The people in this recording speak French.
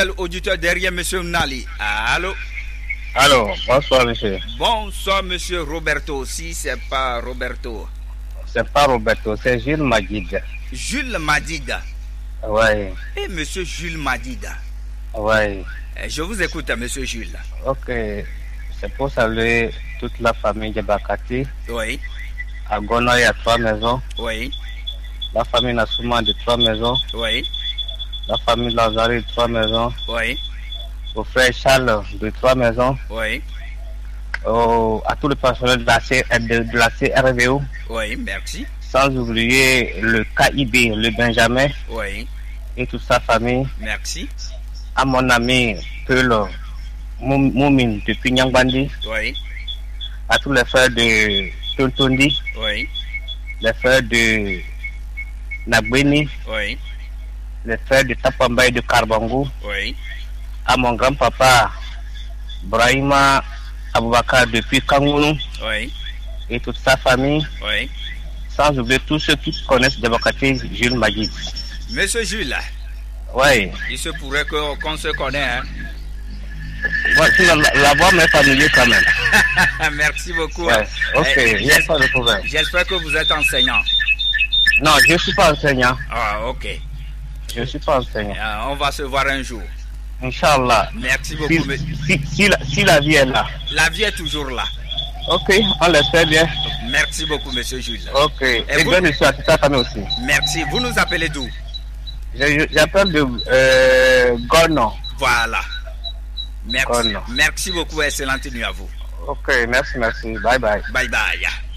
Auditeur derrière monsieur Nali. Allô? Allô, bonsoir monsieur. Bonsoir monsieur Roberto. Si c'est pas Roberto. C'est pas Roberto, c'est Jules Madida. Jules Madida. Ouais. Et monsieur Jules Madida. Ouais. Je vous écoute, monsieur Jules. Ok. C'est pour saluer toute la famille de Bakati. Oui. À Gona, il y a 3 maisons. Oui. La famille Nassouma de 3 maisons. Oui. La famille Lazare de 3 maisons. Oui. Au frère Charles de 3 maisons. Oui. À tout le personnel de la CRVO. Oui, merci. Sans oublier le KIB, le Benjamin. Oui. Et toute sa famille. Merci. À mon ami Peul Moumine depuis Nyangbandi. Oui. À tous les frères de Tontondi. Oui. Les frères de Nabweni. Oui. Les frères de Tapamba et de Karbangu. Oui. À mon grand-papa Brahima Aboubakar depuis Kangounou. Oui. Et toute sa famille. Oui. Sans oublier tous ceux qui connaissent Debakati Jules Magid. Monsieur Jules. Oui. Il se pourrait qu'on se connaisse. Hein? Ouais, la voix m'est familière quand même. Merci beaucoup. Ouais. Ok, il n'y a pas de problème. J'espère que vous êtes enseignant. Non, je ne suis pas enseignant. Ah, ok. Je ne suis pas enseignant. On va se voir un jour. Inch'Allah. Merci beaucoup. Si la vie est là. La vie est toujours là. Ok, on l'espère bien. Merci beaucoup, monsieur Jules. Ok, et bonne nuit à toute ta famille aussi. Merci. Vous nous appelez d'où? J'appelle de Gono. Voilà. Merci. Gono. Merci beaucoup. Excellente nuit à vous. Ok, merci. Bye bye. Bye bye.